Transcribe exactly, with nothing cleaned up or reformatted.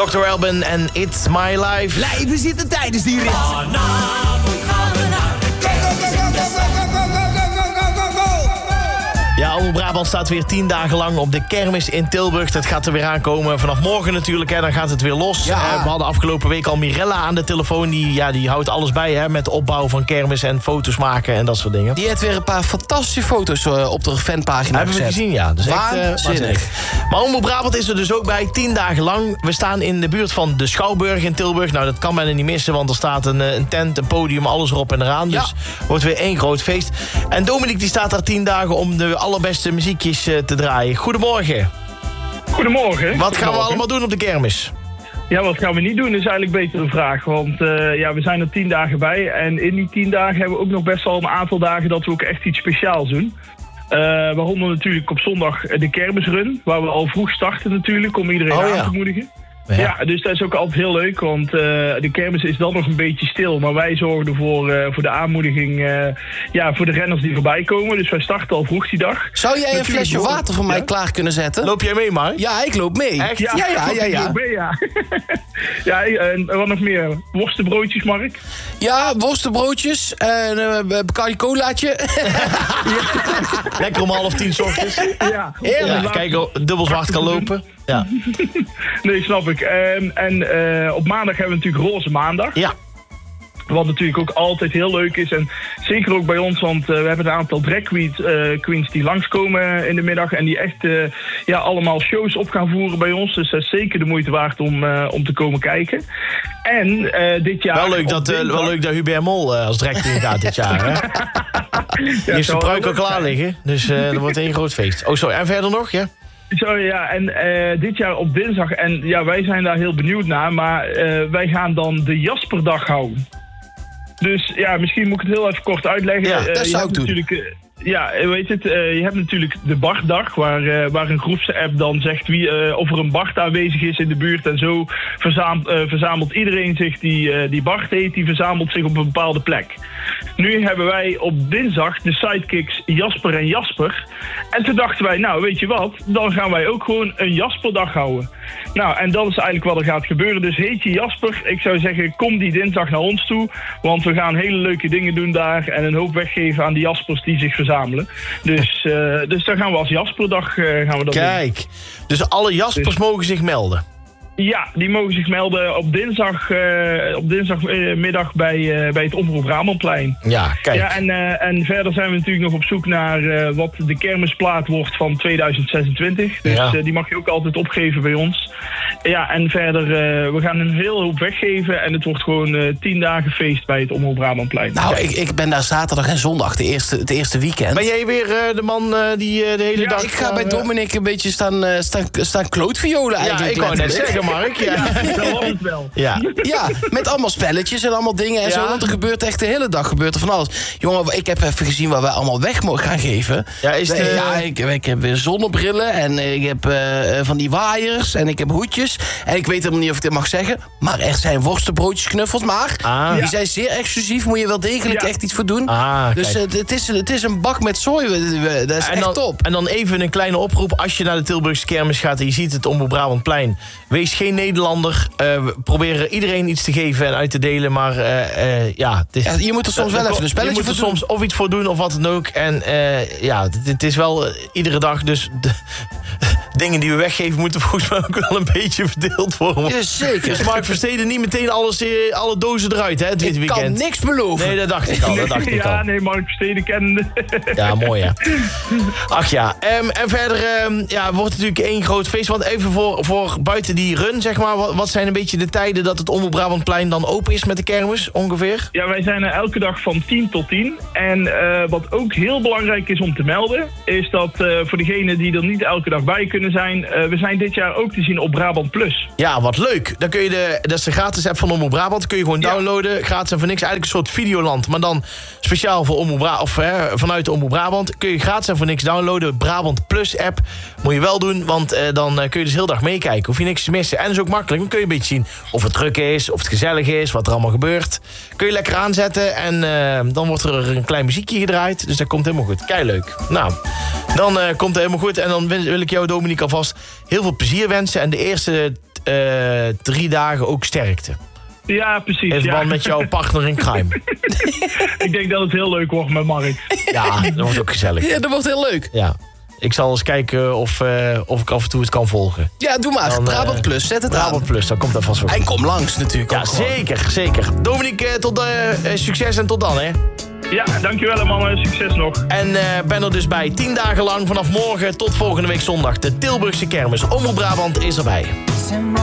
dokter Alban en It's My Life. Blijven zitten tijdens die rit. Vanavond gaan we naar de Ja, Omroep Brabant staat weer tien dagen lang op de kermis in Tilburg. Dat gaat er weer aankomen. Vanaf morgen natuurlijk, hè, dan gaat het weer los. Ja. Uh, we hadden afgelopen week al Mirella aan de telefoon. Die, ja, die houdt alles bij, hè, met de opbouw van kermis en foto's maken en dat soort dingen. Die heeft weer een paar fantastische foto's uh, op de fanpagina Hebben we gezet. gezien, ja. Dus echt, uh, Waanzinnig. waanzinnig. Maar Omroep Brabant is er dus ook bij, tien dagen lang. We staan in de buurt van de Schouwburg in Tilburg. Nou, dat kan bijna niet missen, want er staat een, een tent, een podium, alles erop en eraan. Ja. Dus wordt weer één groot feest. En Dominique die staat daar tien dagen om de allerbeste muziekjes uh, te draaien. Goedemorgen. Goedemorgen. Wat gaan we allemaal doen op de kermis? Ja, wat gaan we niet doen is eigenlijk beter een vraag. Want uh, ja, we zijn er tien dagen bij. En in die tien dagen hebben we ook nog best wel een aantal dagen dat we ook echt iets speciaals doen. Uh, waaronder natuurlijk op zondag de kermisrun. Waar we al vroeg starten natuurlijk om iedereen Oh, ja. aan te moedigen. Ja. Ja, dus dat is ook altijd heel leuk, want uh, de kermis is dan nog een beetje stil. Maar wij zorgen ervoor uh, voor de aanmoediging uh, ja, voor de renners die voorbij komen. Dus wij starten al vroeg die dag. Zou jij een Natuurlijk flesje wel. water voor mij Ja? klaar kunnen zetten? Loop jij mee, Mark? Ja, ik loop mee. Echt? Ja, ja, ja. Ja, Ik ben, ja. ja, en wat nog meer? Worstenbroodjes, Mark? ja worstenbroodjes, en uh, een Bacardi colaatje. Lekker om half tien 's ochtends. Ja, Ja, kijk, oh, dubbel zwart kan lopen. Ja. Nee, snap ik. Um, en uh, op maandag hebben we natuurlijk Roze Maandag. Ja. Wat natuurlijk ook altijd heel leuk is. En zeker ook bij ons, want uh, we hebben een aantal drag queens, uh, queens die langskomen in de middag. En die echt uh, ja, allemaal shows op gaan voeren bij ons. Dus dat is zeker de moeite waard om, uh, om te komen kijken. En uh, dit jaar... Wel leuk dat, uh, dinsdag... wel leuk dat Hubert Mol uh, als direct in gaat dit jaar, hè? Die Ja, heeft zijn zou pruik al wel leuk klaar zijn. liggen. Dus uh, er wordt één groot feest. Oh, sorry. En verder nog, ja? Zo ja, en uh, dit jaar op dinsdag, en ja, wij zijn daar heel benieuwd naar, maar uh, wij gaan dan de Jasperdag houden. Dus ja, misschien moet ik het heel even kort uitleggen. Ja, Uh, dat je zou hebt ik doen. natuurlijk, uh, ja, weet het, uh, je hebt natuurlijk de Bartdag, waar, uh, waar een groepsapp dan zegt wie, uh, of er een Bart aanwezig is in de buurt. En zo verzamelt, uh, verzamelt iedereen zich die, uh, die Bart heet, die verzamelt zich op een bepaalde plek. Nu hebben wij op dinsdag de sidekicks Jasper en Jasper. En toen dachten wij, nou weet je wat, dan gaan wij ook gewoon een Jasperdag houden. Nou, en dat is eigenlijk wat er gaat gebeuren. Dus heet je Jasper, ik zou zeggen, kom die dinsdag naar ons toe. Want we gaan hele leuke dingen doen daar en een hoop weggeven aan die Jaspers die zich verzamelen. Dus, uh, dus dan gaan we als Jasperdag uh, gaan we dat doen. Kijk. Dus alle Jaspers mogen zich melden. Ja, die mogen zich melden op dinsdag, uh, op dinsdagmiddag bij, uh, bij het Omroep Brabantplein. Ja, kijk. Ja, en, uh, en verder zijn we natuurlijk nog op zoek naar uh, wat de kermisplaat wordt van tweeduizend zesentwintig. Dus Ja. uh, die mag je ook altijd opgeven bij ons. Ja, en verder, uh, we gaan een heel hoop weggeven. En het wordt gewoon uh, tien dagen feest bij het Omroep Brabantplein. Nou, ik, ik ben daar zaterdag en zondag, de eerste, het eerste weekend. Ben jij weer uh, de man uh, die uh, de hele Ja, dag... Ik ga uh, bij Dominic een beetje staan, uh, staan, staan klootviolen Ja, eigenlijk. ik wou net letterlijk. zeggen, Mark. Ja. Dat was het wel. Ja. Ja, met allemaal spelletjes en allemaal dingen en Ja. zo. Want er gebeurt echt de hele dag gebeurt er van alles. Jongen, ik heb even gezien wat wij allemaal weg mogen gaan geven. Ja, is de- ja ik, ik heb weer zonnebrillen en ik heb uh, van die waaiers en ik heb hoedjes. En ik weet helemaal niet of ik dit mag zeggen. Maar er zijn worstenbroodjes knuffels, maar Ah. die zijn zeer exclusief. Moet je wel degelijk Ja. echt iets voor doen. Ah, dus kijk. uh, het, is, het is een bak met zooi. Dat is En echt dan, top. en dan even een kleine oproep. Als je naar de Tilburgse kermis gaat en je ziet het Omroep Brabantplein. Wees geen Nederlander. Uh, we proberen iedereen iets te geven en uit te delen. Maar uh, uh, ja, het is, Ja, je moet er soms wel even een spelletje Je moet er voor doen. soms of iets voor doen of wat dan ook. En uh, ja, het, het is wel uh, iedere dag. Dus de dingen die we weggeven moeten volgens mij ook wel een beetje verdeeld worden. Ja, zeker. Dus Mark Versteden niet meteen alles, uh, alle dozen eruit, hè, dit Ik weekend. kan niks beloven. Nee, dat dacht ik al. Dat dacht ik al. Ja, nee, Mark Versteden kennende. Ja, mooi ja. Ach ja, um, en verder um, ja, wordt het natuurlijk één groot feest. Want even voor, voor buiten die run, zeg maar. Wat, wat zijn een beetje de tijden dat het Omroep Brabantplein dan open is met de kermis, ongeveer? Ja, wij zijn er elke dag van tien tot tien. En uh, wat ook heel belangrijk is om te melden, is dat uh, voor degenen die er niet elke dag bij kunnen zijn, uh, we zijn dit jaar ook te zien op Brabant Plus. Ja, wat leuk. Dan kun je de, dat is de gratis app van Omroep Brabant. Kun je gewoon Ja. downloaden, gratis en voor niks. Eigenlijk een soort Videoland, maar dan speciaal voor Omroep Brabant, of hè, vanuit de Omroep Brabant. Kun je gratis en voor niks downloaden. Brabant Plus app moet je wel doen, want uh, dan uh, kun je dus heel dag meekijken. Hoef je niks te missen. En dat is ook makkelijk. Dan kun je een beetje zien of het druk is, of het gezellig is, wat er allemaal gebeurt. Kun je lekker aanzetten en uh, dan wordt er een klein muziekje gedraaid. Dus dat komt helemaal goed. Kei leuk. Nou, dan uh, komt het helemaal goed. En dan wil, wil ik jou, Dominique, alvast heel veel plezier wensen. En de eerste uh, drie dagen ook sterkte. Ja, precies. In verband ja. met jouw partner in crime. Ik denk dat het heel leuk wordt met Mark. Ja, dat wordt ook gezellig. Ja, dat wordt heel leuk. Ja. Ik zal eens kijken of, uh, of ik af en toe het kan volgen. Ja, doe maar. Dan, Brabant uh, Plus, zet het Brabant aan. Plus, dan komt dat vast wel. En kom langs natuurlijk Ja, ook gewoon. zeker, zeker. Dominique, uh, tot uh, succes en tot dan, hè. Ja, dankjewel mannen. Succes nog. En uh, ben er dus bij. Tien dagen lang vanaf morgen tot volgende week zondag. De Tilburgse kermis. Omroep Brabant is erbij.